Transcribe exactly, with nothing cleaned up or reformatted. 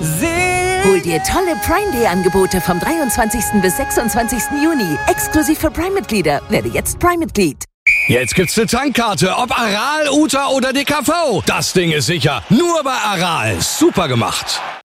Hol dir tolle Prime Day Angebote vom dreiundzwanzigsten bis sechsundzwanzigsten Juni. Exklusiv für Prime-Mitglieder. Werde jetzt Prime-Mitglied. Jetzt gibt's eine Tankkarte, ob Aral, Uta oder D K V. Das Ding ist sicher. Nur bei Aral. Super gemacht.